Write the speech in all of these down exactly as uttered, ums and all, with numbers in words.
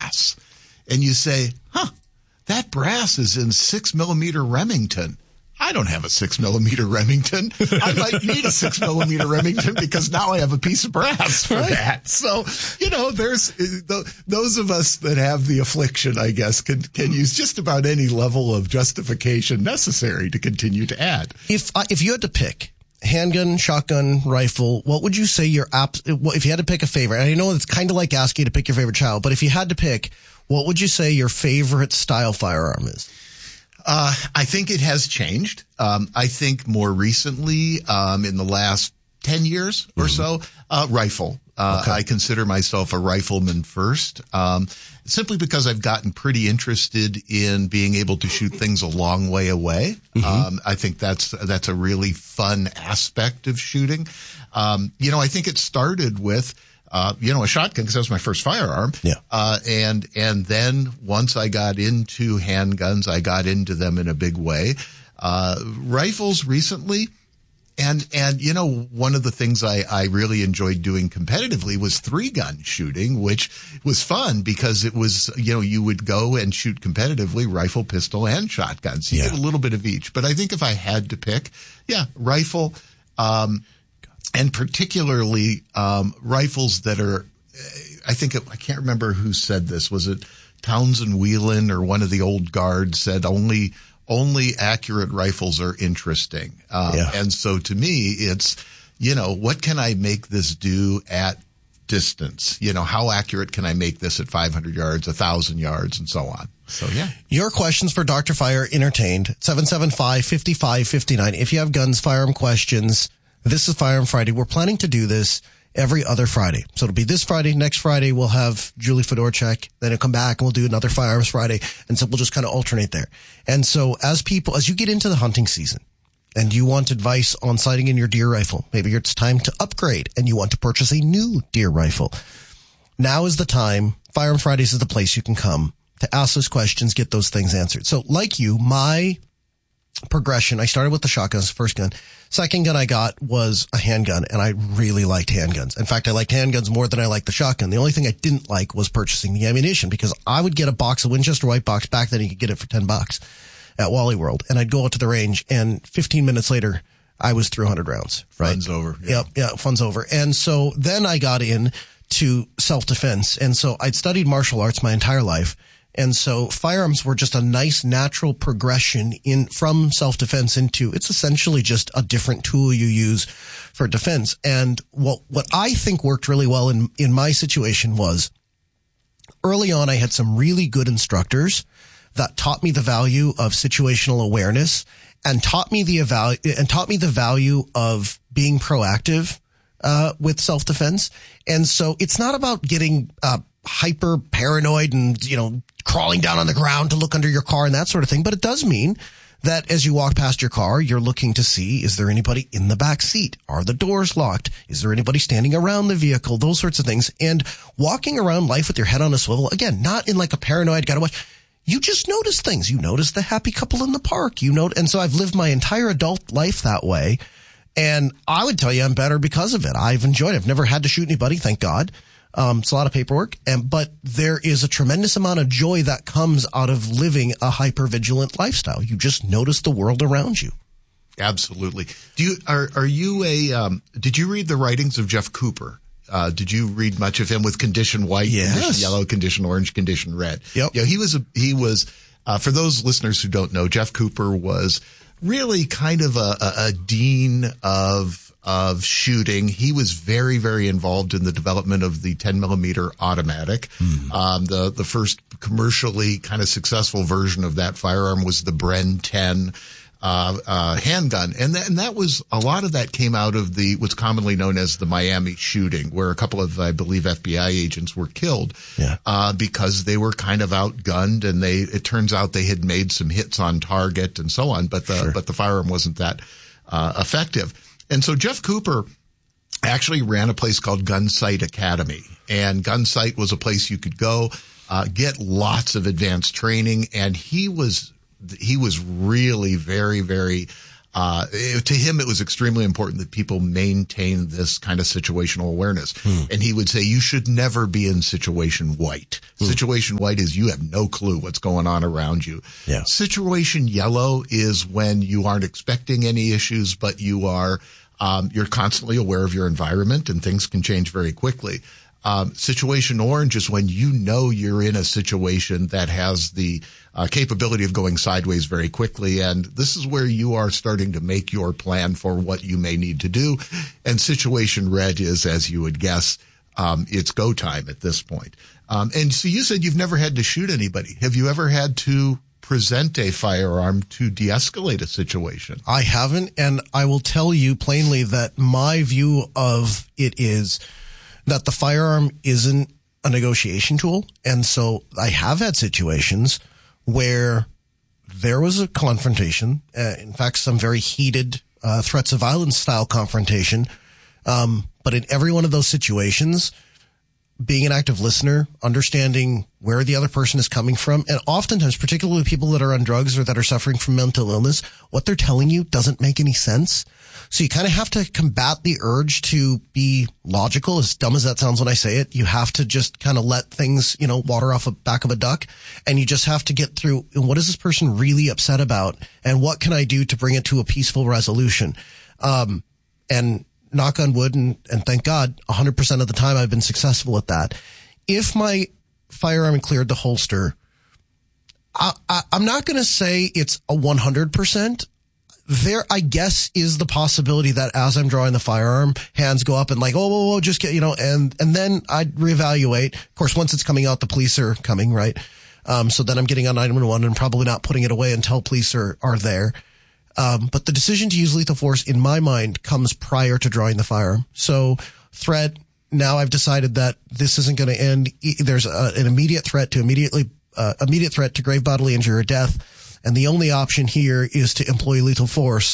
brass. And you say, huh, that brass is in six millimeter Remington. I don't have a six millimeter Remington. I might need a six millimeter Remington because now I have a piece of brass for right. that. So, you know, there's those of us that have the affliction, I guess, can, can use just about any level of justification necessary to continue to add. If, uh, if you had to pick handgun, shotgun, rifle, what would you say your app, if you had to pick a favorite? I know it's kind of like asking you to pick your favorite child, but if you had to pick, what would you say your favorite style firearm is? Uh, I think it has changed. Um, I think more recently, um, in the last ten years or mm-hmm. so, uh, rifle. Uh, okay. I consider myself a rifleman first, um, simply because I've gotten pretty interested in being able to shoot things a long way away. Mm-hmm. Um, I think that's, that's a really fun aspect of shooting. Um, you know, I think it started with, Uh, you know, a shotgun because that was my first firearm. Yeah. Uh, and, and then once I got into handguns, I got into them in a big way. Uh, rifles recently. And, and, you know, one of the things I, I really enjoyed doing competitively was three gun shooting, which was fun because it was, you know, you would go and shoot competitively rifle, pistol, and shotguns. You yeah. get a little bit of each. But I think if I had to pick, yeah, rifle, um, and particularly um, rifles that are, I think, it, I can't remember who said this. Was it Townsend Whelan or one of the old guards said only only accurate rifles are interesting. Um, yeah. And so to me, it's, you know, what can I make this do at distance? You know, how accurate can I make this at five hundred yards, one thousand yards, and so on? So, yeah. Your questions for Doctor Fire entertained. seven seven five, five five five nine. If you have guns, firearm questions, this is Firearm Friday. We're planning to do this every other Friday. So it'll be this Friday. Next Friday, we'll have Julie Fedorchak. Then it'll come back and we'll do another Firearms Friday. And so we'll just kind of alternate there. And so as people, as you get into the hunting season and you want advice on sighting in your deer rifle, maybe it's time to upgrade and you want to purchase a new deer rifle. Now is the time. Firearm Fridays is the place you can come to ask those questions, get those things answered. So like you, my progression, I started with the shotgun, first gun. Second gun I got was a handgun, and I really liked handguns. In fact, I liked handguns more than I liked the shotgun. The only thing I didn't like was purchasing the ammunition, because I would get a box of Winchester White Box. Back then you could get it for ten bucks at Wally World, and I'd go out to the range, and fifteen minutes later I was through one hundred rounds. Right? Fun's over. Yeah. Yep, yeah, fun's over. And so then I got in to self-defense, and so I'd studied martial arts my entire life. And so firearms were just a nice natural progression in from self-defense into, it's essentially just a different tool you use for defense. And what, what I think worked really well in, in my situation was early on, I had some really good instructors that taught me the value of situational awareness and taught me the value and taught me the value of being proactive, uh, with self-defense. And so it's not about getting, uh, hyper paranoid and, you know, crawling down on the ground to look under your car and that sort of thing. But it does mean that as you walk past your car, you're looking to see, is there anybody in the back seat? Are the doors locked? Is there anybody standing around the vehicle? Those sorts of things. And walking around life with your head on a swivel, again, not in like a paranoid, gotta watch. You just notice things. You notice the happy couple in the park. You know, and so I've lived my entire adult life that way. And I would tell you I'm better because of it. I've enjoyed it. I've never had to shoot anybody, thank God. Um, it's a lot of paperwork, and, but there is a tremendous amount of joy that comes out of living a hyper-vigilant lifestyle. You just notice the world around you. Absolutely. Do you, are, are you a, um, did you read the writings of Jeff Cooper? Uh, did you read much of him with Condition White, yes. Condition Yellow, Condition Orange, Condition Red? Yep. Yeah, he was, a, he was, uh, for those listeners who don't know, Jeff Cooper was really kind of a, a, a dean of, of shooting. He was very, very involved in the development of the ten millimeter automatic. Mm. Um, the, the first commercially kind of successful version of that firearm was the Bren ten, uh, uh, handgun. And, th- and that was, a lot of that came out of the, what's commonly known as the Miami shooting, where a couple of, I believe, F B I agents were killed, yeah. uh, because they were kind of outgunned, and they, it turns out they had made some hits on target and so on, but the, sure. but the firearm wasn't that, uh, effective. And so Jeff Cooper actually ran a place called Gunsight Academy, and Gunsight was a place you could go, uh, get lots of advanced training. And he was, he was really very, very, Uh, it, to him, it was extremely important that people maintain this kind of situational awareness. Hmm. And he would say, you should never be in situation white. Hmm. Situation white is you have no clue what's going on around you. Yeah. Situation yellow is when you aren't expecting any issues, but you are, um, you're constantly aware of your environment and things can change very quickly. Um, situation orange is when you know you're in a situation that has the uh, capability of going sideways very quickly. And this is where you are starting to make your plan for what you may need to do. And situation red is, as you would guess, um, it's go time at this point. Um, and so you said you've never had to shoot anybody. Have you ever had to present a firearm to de-escalate a situation? I haven't. And I will tell you plainly that my view of it is that the firearm isn't a negotiation tool. And so I have had situations where there was a confrontation, uh, in fact, some very heated uh, threats of violence style confrontation. Um, but in every one of those situations, being an active listener, understanding where the other person is coming from, and oftentimes, particularly people that are on drugs or that are suffering from mental illness, what they're telling you doesn't make any sense. So you kind of have to combat the urge to be logical, as dumb as that sounds when I say it. You have to just kind of let things, you know, water off the back of a duck. And you just have to get through, what is this person really upset about? And what can I do to bring it to a peaceful resolution? Um, and knock on wood, and, and thank God, one hundred percent of the time I've been successful at that. If my firearm cleared the holster, I, I, I'm not going to say it's a one hundred percent. There, I guess, is the possibility that as I'm drawing the firearm, hands go up and like, oh, whoa, whoa, just get, you know, and, and then I'd reevaluate. Of course, once it's coming out, the police are coming, right? Um, so then I'm getting on nine one one and probably not putting it away until police are, are there. Um, but the decision to use lethal force, in my mind, comes prior to drawing the firearm. So threat, now I've decided that this isn't going to end. There's a, an immediate threat to immediately, uh, immediate threat to grave bodily injury or death. And the only option here is to employ lethal force.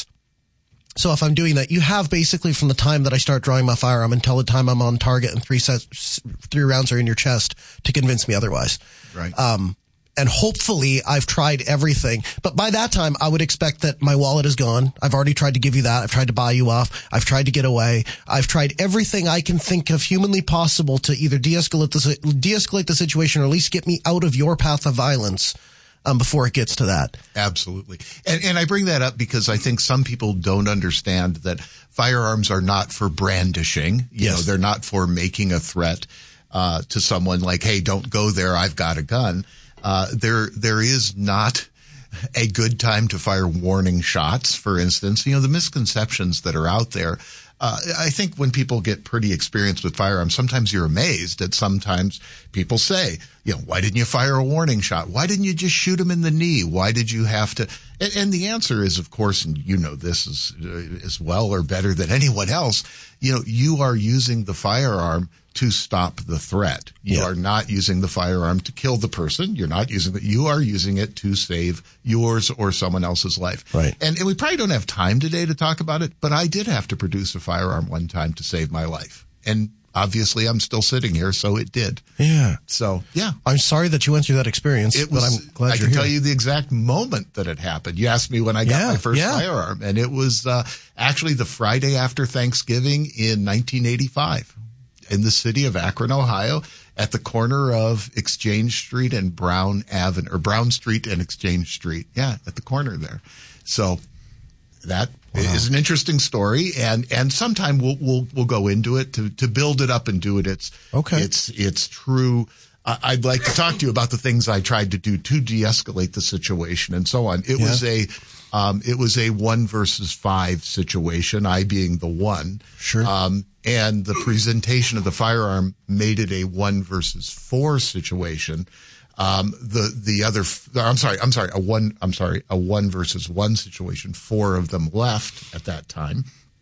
So if I'm doing that, you have basically from the time that I start drawing my firearm until the time I'm on target and three sets, three rounds are in your chest to convince me otherwise. Right. Um, and hopefully I've tried everything, but by that time I would expect that my wallet is gone. I've already tried to give you that. I've tried to buy you off. I've tried to get away. I've tried everything I can think of humanly possible to either de-escalate the, de-escalate the situation or at least get me out of your path of violence. Um, before it gets to that. Absolutely. And, and I bring that up because I think some people don't understand that firearms are not for brandishing. You yes. know, they're not for making a threat, uh, to someone like, hey, don't go there. I've got a gun. Uh, there, there is not a good time to fire warning shots, for instance. You know, the misconceptions that are out there. Uh, I think when people get pretty experienced with firearms, sometimes you're amazed at sometimes people say, you know, why didn't you fire a warning shot? Why didn't you just shoot him in the knee? Why did you have to? And, and the answer is, of course, and you know this as, uh, as well or better than anyone else, you know, you are using the firearm to stop the threat. You yeah. are not using the firearm to kill the person. You're not using it. You are using it to save yours or someone else's life. Right. And, and we probably don't have time today to talk about it, but I did have to produce a firearm one time to save my life. And obviously I'm still sitting here, so it did. Yeah. So, yeah. I'm sorry that you went through that experience, It was, but I'm glad I you're can here. tell you the exact moment that it happened. You asked me when I got Yeah, my first yeah. firearm, and it was uh, actually the Friday after Thanksgiving in nineteen eighty-five. In the city of Akron, Ohio, at the corner of Exchange Street and Brown Avenue, or Brown Street and Exchange Street. Yeah, at the corner there. So that wow. is an interesting story, and and sometime we'll we'll we'll go into it to to build it up and do it. It's okay. It's it's true. I'd like to talk to you about the things I tried to do to de-escalate the situation and so on. It yeah. was a, um, it was a one versus five situation, I being the one. Sure. Um, and the presentation of the firearm made it a one versus four situation. Um, the, the other, I'm sorry, I'm sorry, a one, I'm sorry, a one versus one situation. Four of them left at that time.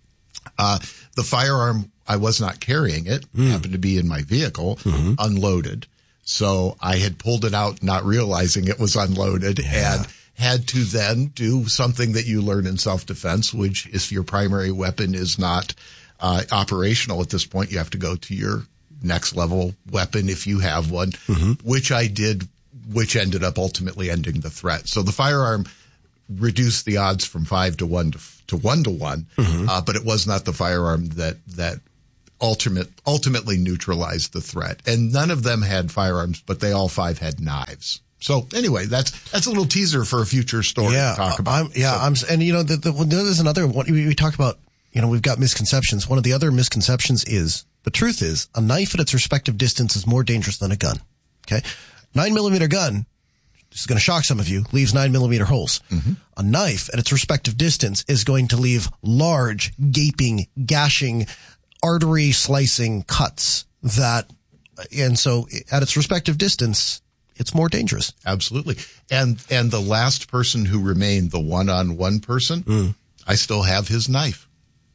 Uh, the firearm, I was not carrying it, mm. happened to be in my vehicle, mm-hmm. unloaded. So I had pulled it out, not realizing it was unloaded, yeah. and had to then do something that you learn in self-defense, which if your primary weapon is not uh, operational at this point, you have to go to your next level weapon if you have one, mm-hmm. which I did, which ended up ultimately ending the threat. So the firearm reduce the odds from five to one to, to one to one. Mm-hmm. Uh, but it was not the firearm that, that ultimate, ultimately neutralized the threat. And none of them had firearms, but they all five had knives. So anyway, that's that's a little teaser for a future story yeah, to talk about. I'm, yeah, so. I'm, and you know, the, the, there's another one. We, we talked about, you know, we've got misconceptions. One of the other misconceptions is, the truth is, a knife at its respective distance is more dangerous than a gun. Okay? Nine millimeter gun, this is going to shock some of you, leaves nine millimeter holes. Mm-hmm. A knife at its respective distance is going to leave large, gaping, gashing, artery slicing cuts that, and so at its respective distance, it's more dangerous. Absolutely. And and the last person who remained, the one-on-one person, mm. I still have his knife.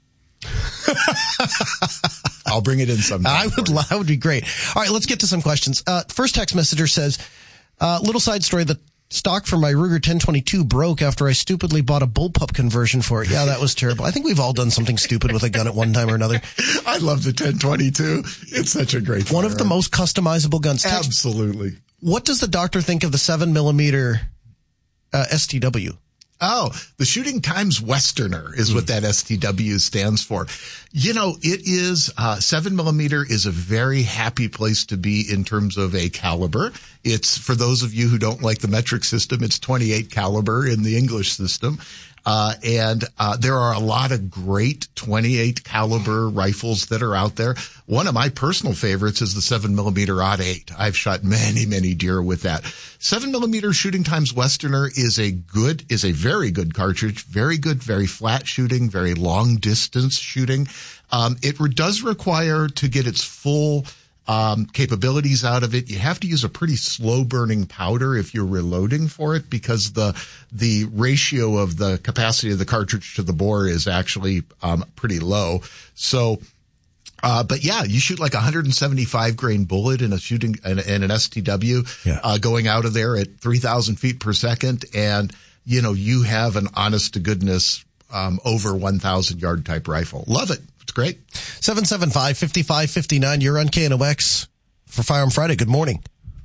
I'll bring it in sometime. I would, that would be great. All right, let's get to some questions. Uh, first text messenger says, uh, little side story, the stock for my Ruger ten twenty-two broke after I stupidly bought a bullpup conversion for it. Yeah, that was terrible. I think we've all done something stupid with a gun at one time or another. I love the ten twenty-two. It's such a great One firearm. Of the most customizable guns. Text, Absolutely. What does the doctor think of the seven millimeter uh, S T W? Oh, the Shooting Times Westerner is what that S T W stands for. You know, it is, uh, seven millimeter is a very happy place to be in terms of a caliber. It's, for those of you who don't like the metric system, it's twenty-eight caliber in the English system. Uh, and, uh, there are a lot of great twenty-eight caliber rifles that are out there. One of my personal favorites is the seven millimeter Odd eight. I've shot many, many deer with that. seven millimeter Shooting Times Westerner is a good, is a very good cartridge, very good, very flat shooting, very long distance shooting. Um, it re- does require, to get its full Um, capabilities out of it, you have to use a pretty slow burning powder if you're reloading for it, because the the ratio of the capacity of the cartridge to the bore is actually um, pretty low. So, uh, but yeah, you shoot like a one seventy-five grain bullet in a shooting in, in an S T W, yeah. uh, going out of there at three thousand feet per second, and you know you have an honest to goodness um, over one thousand yard type rifle. Love it. It's great. seven seven five, five five five nine. You're on K N O X for Firearm Friday. Good morning.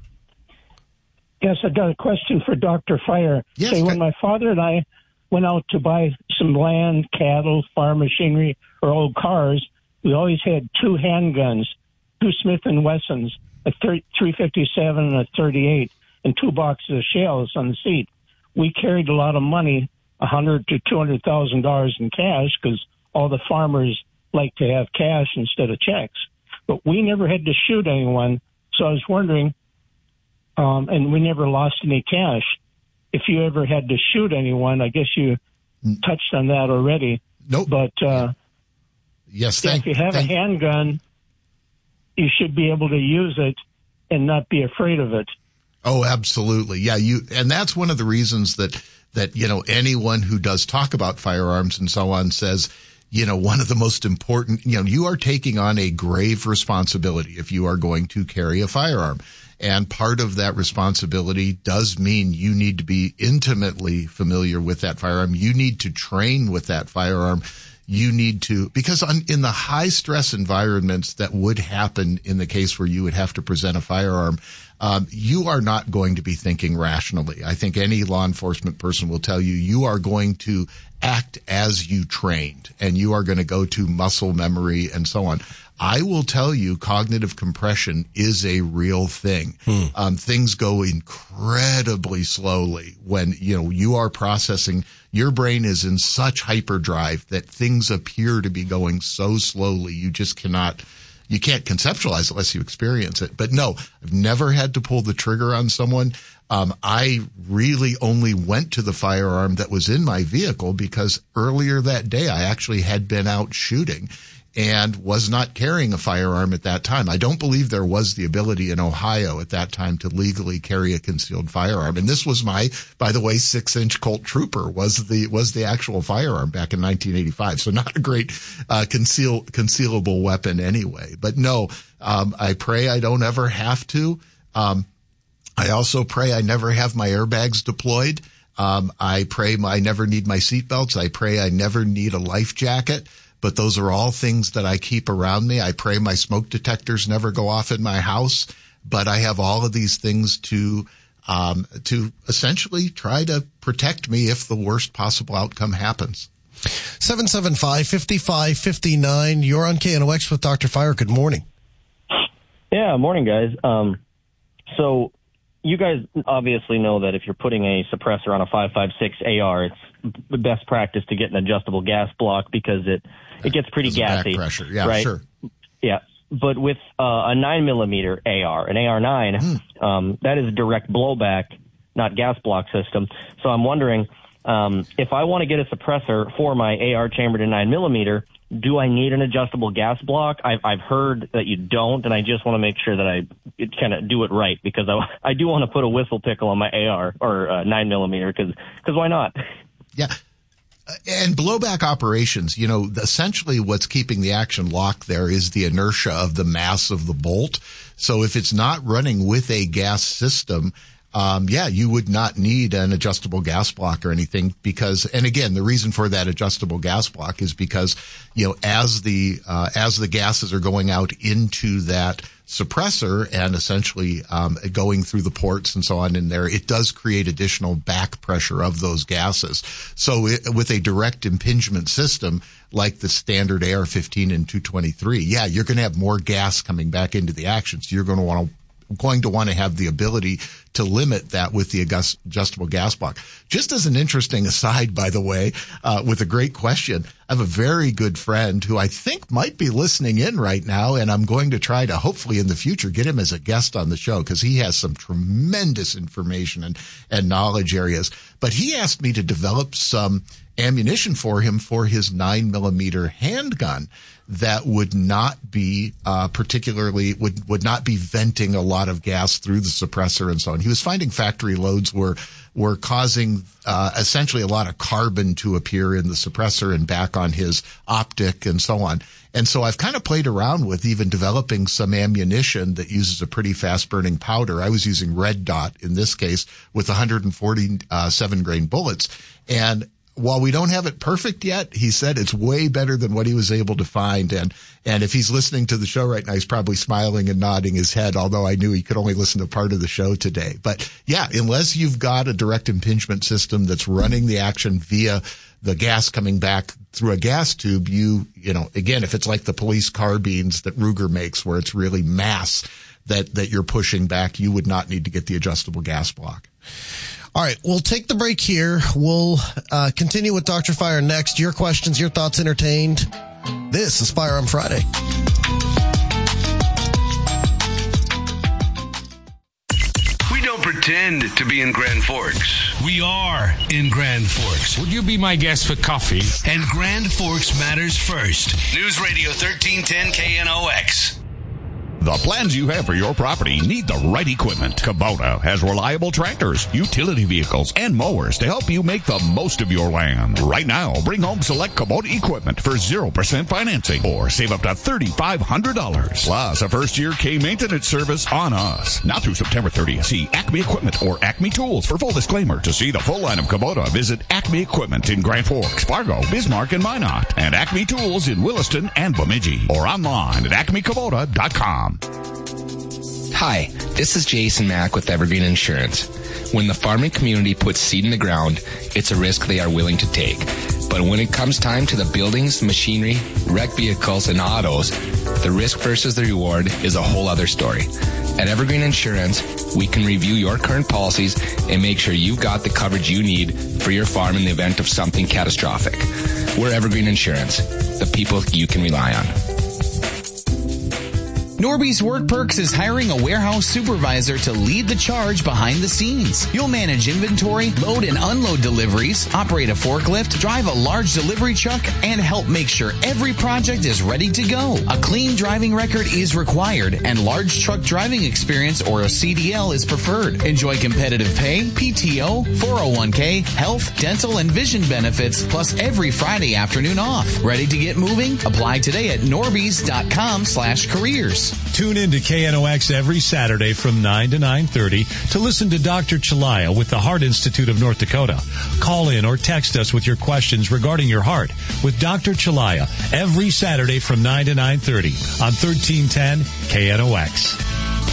Yes, I got a question for Doctor Fire. Yes, Say, when my father and I went out to buy some land, cattle, farm machinery, or old cars, we always had two handguns, two Smith and Wessons, a three fifty-seven and a thirty-eight, and two boxes of shells on the seat. We carried a lot of money, a hundred to two hundred thousand dollars in cash, because all the farmers like to have cash instead of checks. But we never had to shoot anyone, so I was wondering, um, and we never lost any cash. If you ever had to shoot anyone, I guess you touched on that already. Nope. But uh, yes, thank, if you have thank, a handgun, you should be able to use it and not be afraid of it. Oh, absolutely. Yeah, you, and that's one of the reasons that, that, you know, anyone who does talk about firearms and so on says, you know, one of the most important, you know, you are taking on a grave responsibility if you are going to carry a firearm. And part of that responsibility does mean you need to be intimately familiar with that firearm. You need to train with that firearm. You need to, because on, in the high stress environments that would happen in the case where you would have to present a firearm, um, you are not going to be thinking rationally. I think any law enforcement person will tell you, you are going to act as you trained, and you are going to go to muscle memory and so on. I will tell you, cognitive compression is a real thing. Hmm. Um, things go incredibly slowly when, you know, you are processing. Your brain is in such hyperdrive that things appear to be going so slowly. You just cannot, you can't conceptualize it unless you experience it. But no, I've never had to pull the trigger on someone. Um, I really only went to the firearm that was in my vehicle because earlier that day I actually had been out shooting and was not carrying a firearm at that time. I don't believe there was the ability in Ohio at that time to legally carry a concealed firearm. And this was my, by the way, six inch Colt Trooper was the, was the actual firearm back in nineteen eighty-five. So not a great, uh, conceal, concealable weapon anyway. But no, um, I pray I don't ever have to. Um, I also pray I never have my airbags deployed. Um, I pray I never need my seatbelts. I pray I never need a life jacket. But those are all things that I keep around me. I pray my smoke detectors never go off in my house. But I have all of these things to um, to essentially try to protect me if the worst possible outcome happens. seven seven five, five five five nine. You're on K N O X with Doctor Fire. Good morning. Yeah, morning, guys. Um, so you guys obviously know that if you're putting a suppressor on a five five six A R, it's the best practice to get an adjustable gas block because it, it gets pretty gassy. Back pressure. Yeah, right? sure. Yeah. But with uh, a nine millimeter A R, an A R nine, mm. um, that is a direct blowback, not gas block system. So I'm wondering, um, if I want to get a suppressor for my A R chambered in nine millimeter, do I need an adjustable gas block? I've, I've heard that you don't, and I just want to make sure that I kind of do it right because I, I do want to put a whistle pickle on my A R or uh, nine millimeter because because why not? Yeah. And blowback operations, you know, essentially what's keeping the action locked there is the inertia of the mass of the bolt. So if it's not running with a gas system, Um, yeah, you would not need an adjustable gas block or anything because, and again, the reason for that adjustable gas block is because, you know, as the, uh, as the gases are going out into that suppressor and essentially, um, going through the ports and so on in there, it does create additional back pressure of those gases. So it, with a direct impingement system like the standard A R fifteen and two twenty-three, yeah, you're going to have more gas coming back into the action. So you're going to want to going to want to have the ability to limit that with the adjustable gas block. Just as an interesting aside, by the way, uh, with a great question, I have a very good friend who I think might be listening in right now, and I'm going to try to hopefully in the future get him as a guest on the show because he has some tremendous information and, and knowledge areas. But he asked me to develop some ammunition for him for his nine millimeter handgun that would not be uh particularly would would not be venting a lot of gas through the suppressor and so on. He was finding factory loads were were causing uh essentially a lot of carbon to appear in the suppressor and back on his optic and so on. And so I've kind of played around with even developing some ammunition that uses a pretty fast burning powder. I was using Red Dot in this case with one hundred forty-seven grain bullets. And while we don't have it perfect yet, he said it's way better than what he was able to find. And, and if he's listening to the show right now, he's probably smiling and nodding his head, although I knew he could only listen to part of the show today. But yeah, unless you've got a direct impingement system that's running the action via the gas coming back through a gas tube, you, you know, again, if it's like the police carbines that Ruger makes where it's really mass that, that you're pushing back, you would not need to get the adjustable gas block. All right, we'll take the break here. We'll uh, continue with Doctor Fire next. Your questions, your thoughts entertained. This is Firearm Friday. We don't pretend to be in Grand Forks. We are in Grand Forks. Would you be my guest for coffee? And Grand Forks matters first. News Radio thirteen ten K N O X. The plans you have for your property need the right equipment. Kubota has reliable tractors, utility vehicles, and mowers to help you make the most of your land. Right now, bring home select Kubota equipment for zero percent financing or save up to three thousand five hundred dollars. Plus, a first-year K-maintenance service on us. Now through September thirtieth, see Acme Equipment or Acme Tools for full disclaimer. To see the full line of Kubota, visit Acme Equipment in Grand Forks, Fargo, Bismarck, and Minot, and Acme Tools in Williston and Bemidji, or online at acme kubota dot com. Hi, this is Jason Mack with Evergreen Insurance. When the farming community puts seed in the ground, it's a risk they are willing to take. But when it comes time to the buildings, machinery, wrecked vehicles, and autos, the risk versus the reward is a whole other story. At Evergreen Insurance, we can review your current policies and make sure you've got the coverage you need for your farm in the event of something catastrophic. We're Evergreen Insurance, the people you can rely on. Norby's Work Perks is hiring a warehouse supervisor to lead the charge behind the scenes. You'll manage inventory, load and unload deliveries, operate a forklift, drive a large delivery truck, and help make sure every project is ready to go. A clean driving record is required, and large truck driving experience or a C D L is preferred. Enjoy competitive pay, P T O, four oh one k, health, dental, and vision benefits, plus every Friday afternoon off. Ready to get moving? Apply today at norbys.com slash careers. Tune in to K N O X every Saturday from nine to nine thirty to listen to Doctor Chalaya with the Heart Institute of North Dakota. Call in or text us with your questions regarding your heart with Doctor Chalaya every Saturday from nine to nine thirty on thirteen ten K N O X.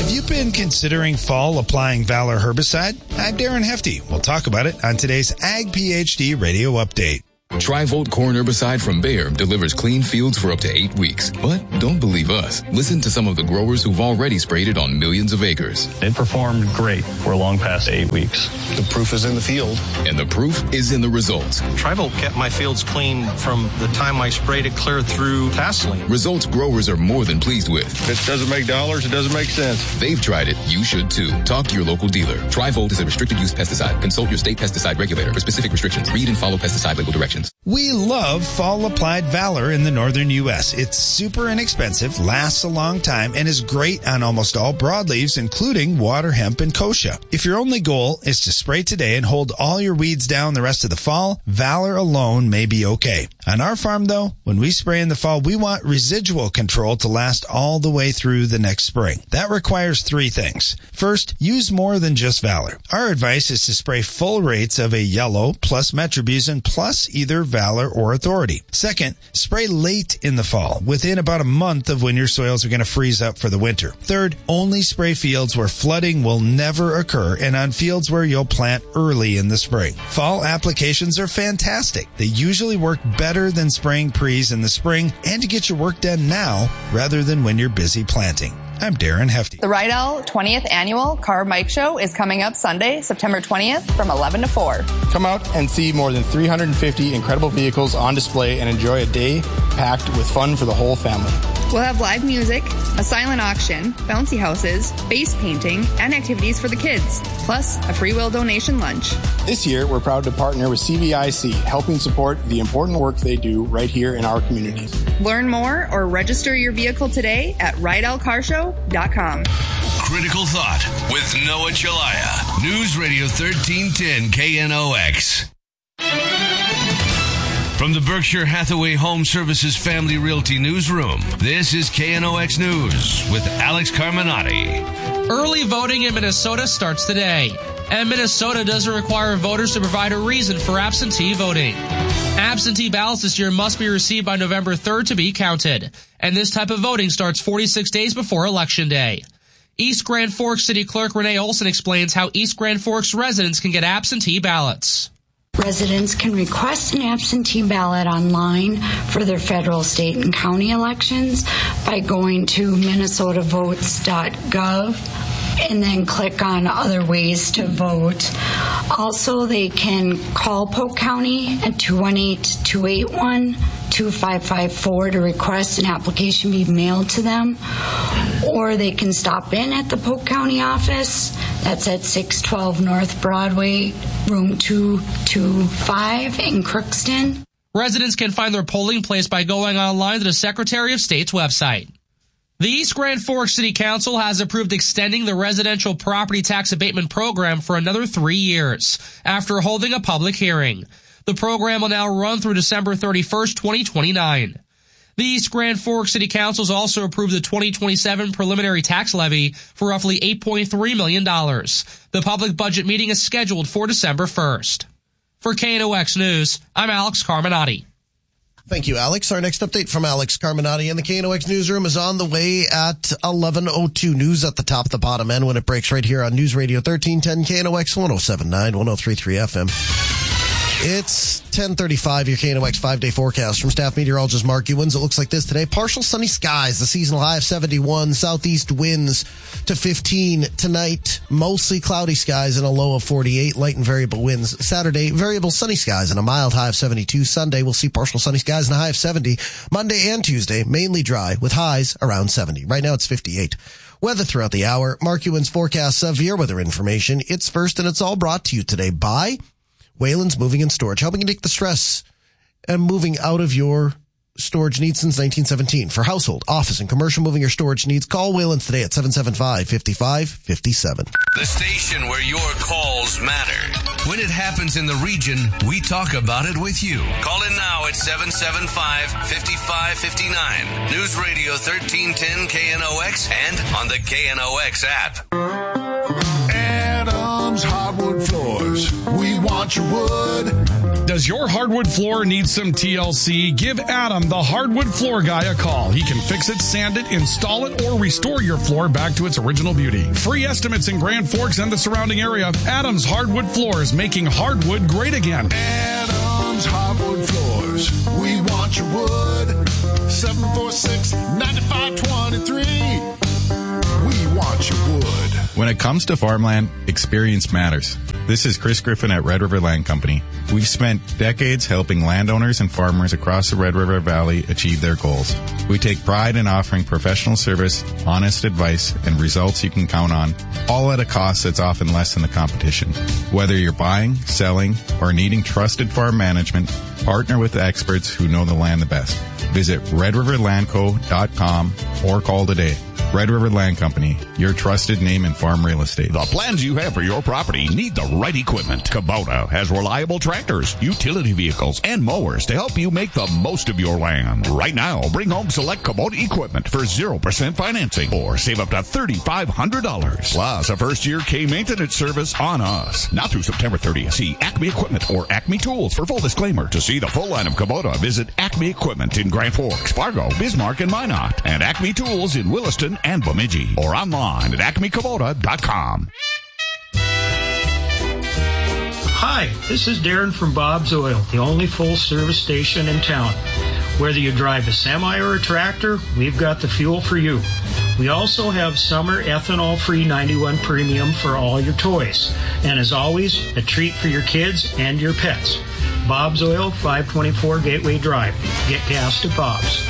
Have you been considering fall applying Valor herbicide? I'm Darren Hefty. We'll talk about it on today's Ag PhD Radio Update. Tri-Volt corn herbicide from Bayer delivers clean fields for up to eight weeks. But don't believe us. Listen to some of the growers who've already sprayed it on millions of acres. It performed great. We're long past eight weeks. The proof is in the field. And the proof is in the results. Tri-Volt kept my fields clean from the time I sprayed it clear through Vaseline. Results growers are more than pleased with. If it doesn't make dollars, it doesn't make sense. They've tried it. You should too. Talk to your local dealer. Tri-Volt is a restricted use pesticide. Consult your state pesticide regulator for specific restrictions. Read and follow pesticide label directions. We love fall applied Valor in the northern U S. It's super inexpensive, lasts a long time, and is great on almost all broadleaves, including water hemp and kochia. If your only goal is to spray today and hold all your weeds down the rest of the fall, Valor alone may be okay. On our farm, though, when we spray in the fall, we want residual control to last all the way through the next spring. That requires three things. First, use more than just Valor. Our advice is to spray full rates of a yellow plus Metribuzin plus either Valor or Authority. Second, spray late in the fall, within about a month of when your soils are going to freeze up for the winter. Third, only spray fields where flooding will never occur and on fields where you'll plant early in the spring. Fall applications are fantastic. They usually work better than spraying pre's in the spring and to get your work done now rather than when you're busy planting. I'm Darren Hefty. The Rydell twentieth Annual Car Bike Show is coming up Sunday, September twentieth from eleven to four. Come out and see more than three hundred fifty incredible vehicles on display and enjoy a day packed with fun for the whole family. We'll have live music, a silent auction, bouncy houses, face painting, and activities for the kids, plus a free will donation lunch. This year, we're proud to partner with C V I C, helping support the important work they do right here in our communities. Learn more or register your vehicle today at rydell car show dot com. Critical Thought with Noah Chalaya. News Radio thirteen ten K N O X. From the Berkshire Hathaway Home Services Family Realty Newsroom, this is K N O X News with Alex Carminati. Early voting in Minnesota starts today, and Minnesota doesn't require voters to provide a reason for absentee voting. Absentee ballots this year must be received by November third to be counted, and this type of voting starts forty-six days before Election Day. East Grand Forks City Clerk Renee Olson explains how East Grand Forks residents can get absentee ballots. Residents can request an absentee ballot online for their federal, state, and county elections by going to minnesota votes dot gov and then click on other ways to vote. Also, they can call Polk County at two one eight, two eight one, two five five four to request an application be mailed to them, or they can stop in at the Polk County office. That's at six twelve North Broadway, room two two five in Crookston. Residents can find their polling place by going online to the Secretary of State's website. The East Grand Forks City Council has approved extending the residential property tax abatement program for another three years after holding a public hearing. The program will now run through December thirty-first, twenty twenty-nine. The East Grand Forks City Council has also approved the twenty twenty-seven preliminary tax levy for roughly eight point three million dollars. The public budget meeting is scheduled for December first. For K N O X News, I'm Alex Carminati. Thank you, Alex. Our next update from Alex Carminati in the K N O X newsroom is on the way at eleven oh two. News at the top, the bottom end when it breaks right here on News Radio thirteen ten K N O X one oh seven point nine, one oh three point three F M. It's ten thirty-five, your K N O X five-day forecast from staff meteorologist Mark Ewins. It looks like this today. Partial sunny skies, the seasonal high of seventy-one, southeast winds to fifteen. Tonight, mostly cloudy skies and a low of forty-eight, light and variable winds. Saturday, variable sunny skies and a mild high of seventy-two. Sunday, we'll see partial sunny skies and a high of seventy. Monday and Tuesday, mainly dry with highs around seventy. Right now, it's fifty-eight. Weather throughout the hour. Mark Ewins forecasts severe weather information. It's first, and it's all brought to you today by Wayland's Moving and Storage, helping you take the stress and moving out of your storage needs since nineteen seventeen. For household, office, and commercial moving or storage needs, call Wayland's today at seven seven five, five five five seven. The station where your calls matter. When it happens in the region, we talk about it with you. Call in now at seven seven five, five five five nine. News Radio thirteen ten K N O X and on the K N O X app. Adams Hardwood Floors. We want want your wood. Does your hardwood floor need some T L C? Give Adam, the hardwood floor guy, a call. He can fix it, sand it, install it, or restore your floor back to its original beauty. Free estimates in Grand Forks and the surrounding area. Adam's Hardwood Floors, making hardwood great again. Adam's Hardwood Floors. We want your wood. seven four six, nine five two three. We want your wood. When it comes to farmland, experience matters. This is Chris Griffin at Red River Land Company. We've spent decades helping landowners and farmers across the Red River Valley achieve their goals. We take pride in offering professional service, honest advice, and results you can count on, all at a cost that's often less than the competition. Whether you're buying, selling, or needing trusted farm management, partner with the experts who know the land the best. Visit red river land co dot com or call today. Red River Land Company, your trusted name in farm real estate. The plans you have for your property need the right equipment. Kubota has reliable tractors, utility vehicles, and mowers to help you make the most of your land. Right now, bring home select Kubota equipment for zero percent financing or save up to three thousand five hundred dollars. Plus, a first-year K-maintenance service on us. Now through September thirtieth, see Acme Equipment or Acme Tools for full disclaimer. To see the full line of Kubota, visit Acme Equipment in Grand Forks, Fargo, Bismarck, and Minot, and Acme Tools in Williston and Bemidji, or online at acme kubota dot com. Hi, this is Darren from Bob's Oil, the only full-service station in town. Whether you drive a semi or a tractor, we've got the fuel for you. We also have summer ethanol-free ninety-one Premium for all your toys. And as always, a treat for your kids and your pets. Bob's Oil, five twenty-four Gateway Drive. Get gas to Bob's.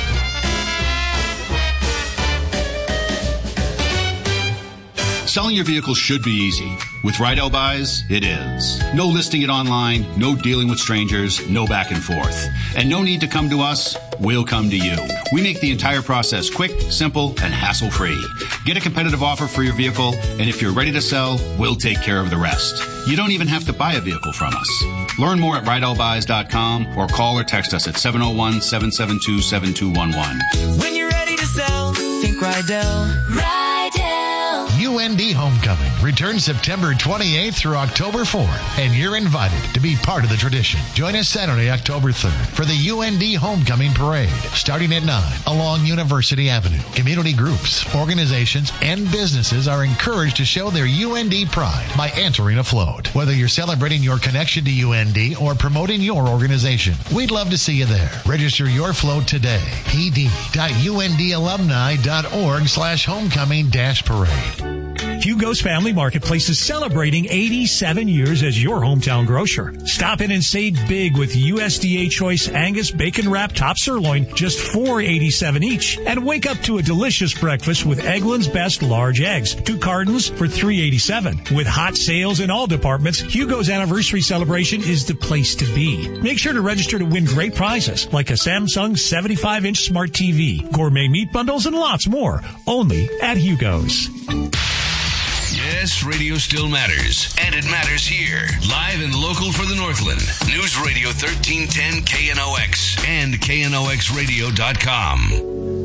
Selling your vehicle should be easy. With Rydell Buys, it is. No listing it online, no dealing with strangers, no back and forth. And no need to come to us, we'll come to you. We make the entire process quick, simple, and hassle-free. Get a competitive offer for your vehicle, and if you're ready to sell, we'll take care of the rest. You don't even have to buy a vehicle from us. Learn more at rydell buys dot com or call or text us at seven oh one, seven seven two, seven two one one. When you're ready to sell, think Rydell. Rydell. U N D Homecoming returns September twenty-eighth through October fourth, and you're invited to be part of the tradition. Join us Saturday, October third for the U N D Homecoming Parade, starting at nine along University Avenue. Community groups, organizations, and businesses are encouraged to show their U N D pride by entering a float. Whether you're celebrating your connection to U N D or promoting your organization, we'd love to see you there. Register your float today. p d dot u n d alumni dot org slash homecoming dash parade. Hugo's Family Marketplace is celebrating eighty-seven years as your hometown grocer. Stop in and save big with U S D A Choice Angus Bacon Wrap Top Sirloin, just four dollars and eighty-seven cents each. And wake up to a delicious breakfast with Eggland's Best Large Eggs, two cartons for three dollars and eighty-seven cents. With hot sales in all departments, Hugo's anniversary celebration is the place to be. Make sure to register to win great prizes like a Samsung seventy-five inch smart T V, gourmet meat bundles, and lots more. Only at Hugo's. Yes, radio still matters, and it matters here. Live and local for the Northland. News Radio thirteen ten K N O X and K N O X radio dot com.